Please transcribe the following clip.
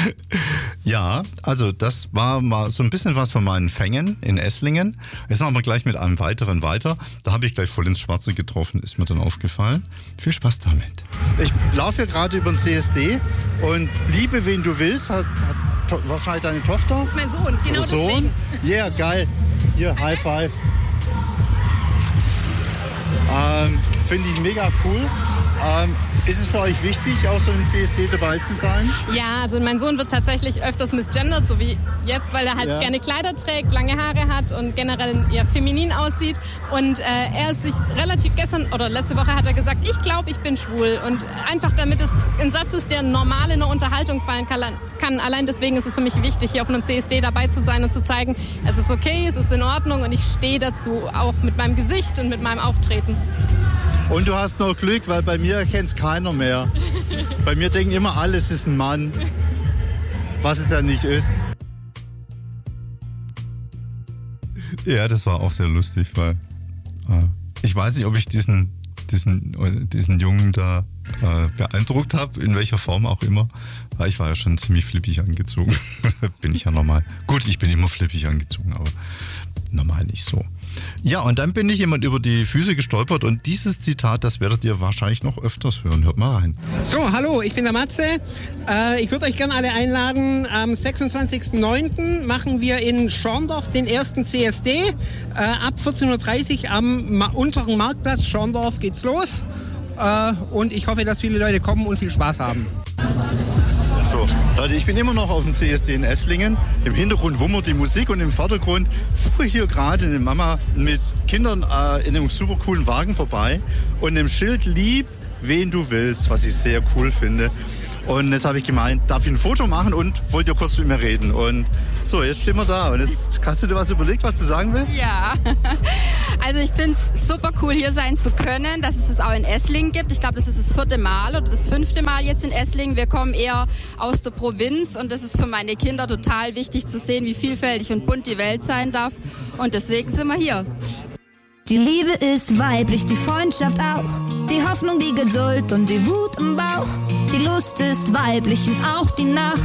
Ja, also das war mal so ein bisschen was von meinen Fängen in Esslingen. Jetzt machen wir gleich mit einem weiteren weiter. Da habe ich gleich voll ins Schwarze getroffen, ist mir dann aufgefallen. Viel Spaß damit. Ich laufe hier gerade über den CSD und Liebe, wen du willst, hat wahrscheinlich deine Tochter. Das ist mein Sohn, genau deswegen. Ja, yeah, geil. Hier, High Five. Finde ich mega cool. Ist es für euch wichtig, auch so im CSD dabei zu sein? Ja, also mein Sohn wird tatsächlich öfters misgendert, so wie jetzt, weil er halt gerne Kleider trägt, lange Haare hat und generell eher feminin aussieht. Und er ist sich relativ gestern oder letzte Woche hat er gesagt, ich glaube, ich bin schwul. Und einfach damit es ein Satz ist, der normal in einer Unterhaltung fallen kann. Allein deswegen ist es für mich wichtig, hier auf einem CSD dabei zu sein und zu zeigen, es ist okay, es ist in Ordnung und ich stehe dazu, auch mit meinem Gesicht und mit meinem Auftreten. Und du hast noch Glück, weil bei mir erkennt es keiner mehr. Bei mir denken immer, alles ist ein Mann, was es ja nicht ist. Ja, das war auch sehr lustig, weil ich weiß nicht, ob ich diesen Jungen da beeindruckt habe, in welcher Form auch immer. Weil ich war ja schon ziemlich flippig angezogen. Bin ich ja normal. Gut, ich bin immer flippig angezogen, aber normal nicht so. Ja, und dann bin ich jemand über die Füße gestolpert und dieses Zitat, das werdet ihr wahrscheinlich noch öfters hören. Hört mal rein. So, hallo, ich bin der Matze. Ich würde euch gerne alle einladen. Am 26.09. machen wir in Schorndorf den ersten CSD. Ab 14.30 Uhr am unteren Marktplatz Schorndorf geht's los. Und ich hoffe, dass viele Leute kommen und viel Spaß haben. So, Leute, ich bin immer noch auf dem CSD in Esslingen. Im Hintergrund wummert die Musik und im Vordergrund fuhr hier gerade eine Mama mit Kindern in einem super coolen Wagen vorbei und dem Schild "Lieb, wen du willst", was ich sehr cool finde. Und jetzt habe ich gemeint, darf ich ein Foto machen und wollt ihr kurz mit mir reden? Und so, jetzt stehen wir da. Und jetzt hast du dir was überlegt, was du sagen willst? Ja, also ich finde es super cool, hier sein zu können, dass es auch in Esslingen gibt. Ich glaube, das ist das 4. Mal oder das 5. Mal jetzt in Esslingen. Wir kommen eher aus der Provinz und das ist für meine Kinder total wichtig zu sehen, wie vielfältig und bunt die Welt sein darf. Und deswegen sind wir hier. Die Liebe ist weiblich, die Freundschaft auch. Die Hoffnung, die Geduld und die Wut im Bauch. Die Lust ist weiblich und auch die Nacht.